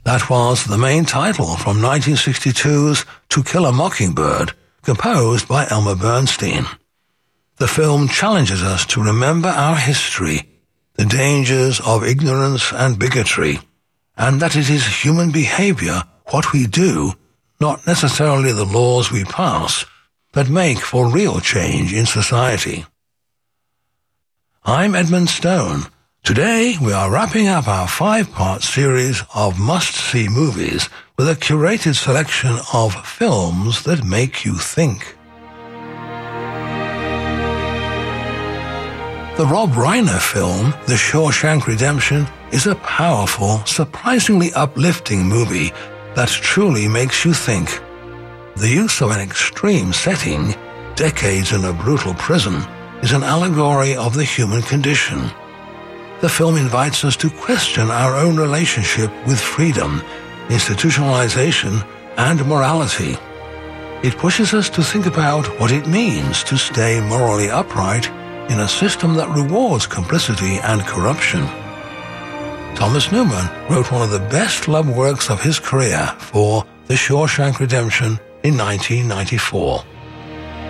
That was the main title from 1962's To Kill a Mockingbird, composed by Elmer Bernstein. The film challenges us to remember our history, the dangers of ignorance and bigotry, and that it is human behavior, what we do, not necessarily the laws we pass, that make for real change in society. I'm Edmund Stone. Today we are wrapping up our 5-part series of must-see movies with a curated selection of films that make you think. The Rob Reiner film, The Shawshank Redemption, is a powerful, surprisingly uplifting movie that truly makes you think. The use of an extreme setting, decades in a brutal prison, is an allegory of the human condition. The film invites us to question our own relationship with freedom, institutionalization, and morality. It pushes us to think about what it means to stay morally upright in a system that rewards complicity and corruption. Thomas Newman wrote one of the best-loved works of his career for The Shawshank Redemption in 1994.